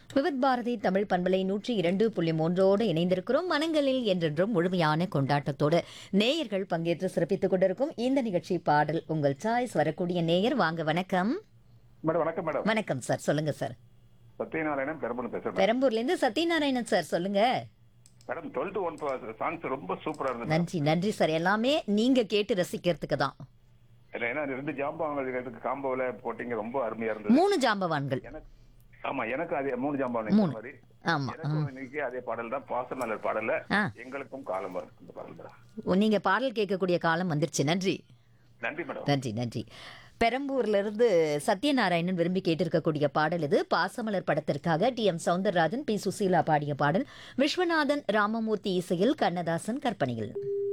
விவித் பாரதி தமிழ் பண்பலை 102.3 இணைந்திருக்கிறோம். மனங்களில் என்றென்றும் முழுமையான கொண்டாட்டத்தோடு நேயர்கள் பங்கேற்று சிறப்பித்துக் கொண்டிருக்கும் இந்த நிகழ்ச்சி பாடல் உங்கள் சாய்ஸ். வரக்கூடிய நேயர் வாங்க, வணக்கம். மேடம் வணக்கம் மேடம். வணக்கம் சார், சொல்லுங்க சார். சத்யநாராயணன் பெரம்பலூர் பேசுறேன். பெரம்பூர்ல இருந்து சத்யநாராயணன் சார், சொல்லுங்க. மேடம் 12 to 1 சாங்ஸ் ரொம்ப சூப்பரா இருந்தது. நன்றி நன்றி சார். எல்லாமே நீங்க கேட்டு ரசிக்கிறதுக்கு தான். இல்ல ஏன்னா 2 ஜாம்பவான்களுக்கு காம்போல போட்டிங்க, ரொம்ப அருமையா இருந்தது. 3 ஜாம்பவான்கள். எனக்கு ஆமா, எனக்கு அதே 3 ஜாம்பவான் மூணு. மாதிரி. ஆமா. எனக்கும் இன்னைக்கு அதே பாடல் தான், பாசமலர் பாடல்ல ஆ. எங்களுக்கும் காலம் வரும் இந்த பாடல் தான். நீங்க பாடல் கேட்கக்கூடிய காலம் வந்துருச்சு. நன்றி நன்றி மேடம். நன்றி நன்றி. பெரம்பூர்ல இருந்து சத்யநாராயணன் விரும்பி கேட்டிருக்கக்கூடிய பாடல் இது. பாசமலர் படத்திற்காக டி.எம். சௌந்தரராஜன், பி. சுசீலா பாடிய பாடல். விஸ்வநாதன் ராமமூர்த்தி இசையில், கண்ணதாசன் கற்பனையில்.